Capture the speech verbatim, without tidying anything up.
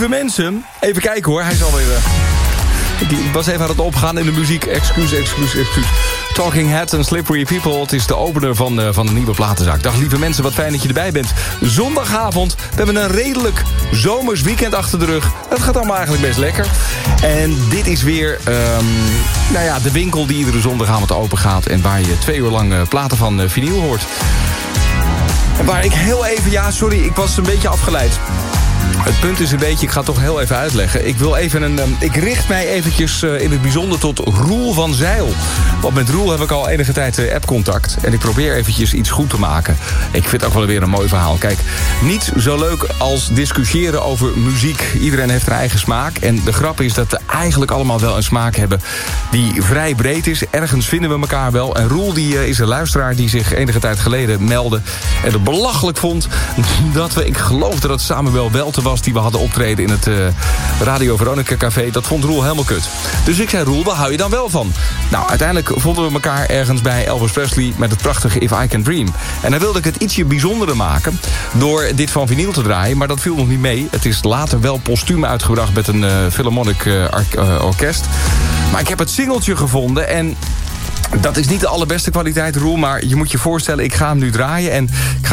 lieve mensen. Even kijken hoor, hij is alweer... Uh... Ik was even aan het opgaan in de muziek. Excuus, excuus, excuus. Talking Heads and Slippery People. Het is de opener van, uh, van de nieuwe platenzaak. Dag lieve mensen, wat fijn dat je erbij bent. Zondagavond. We hebben een redelijk zomers weekend achter de rug. Het gaat allemaal eigenlijk best lekker. En dit is weer um, nou ja, de winkel die iedere zondagavond open gaat. En waar je twee uur lang uh, platen van uh, vinyl hoort. En waar ik heel even... Ja, sorry, ik was een beetje afgeleid. Het punt is een beetje, ik ga het toch heel even uitleggen. Ik wil even een, um, ik richt mij eventjes uh, in het bijzonder tot Roel van Zijl. Want met Roel heb ik al enige tijd uh, appcontact. En ik probeer eventjes iets goed te maken. Ik vind het ook wel weer een mooi verhaal. Kijk, niet zo leuk als discussiëren over muziek. Iedereen heeft zijn eigen smaak. En de grap is dat we eigenlijk allemaal wel een smaak hebben die vrij breed is. Ergens vinden we elkaar wel. En Roel die, uh, is een luisteraar die zich enige tijd geleden meldde. En het belachelijk vond dat we, ik geloof dat het Samuel Welte was die we hadden optreden in het uh, Radio Veronica Café. Dat vond Roel helemaal kut. Dus ik zei, Roel, waar hou je dan wel van? Nou, uiteindelijk vonden we elkaar ergens bij Elvis Presley met het prachtige If I Can Dream. En dan wilde ik het ietsje bijzonderer maken door dit van vinyl te draaien, maar dat viel nog niet mee. Het is later wel postuum uitgebracht met een uh, Philharmonic uh, uh, orkest. Maar ik heb het singeltje gevonden en dat is niet de allerbeste kwaliteit, Roel, maar je moet je voorstellen, ik ga hem nu draaien en ik ga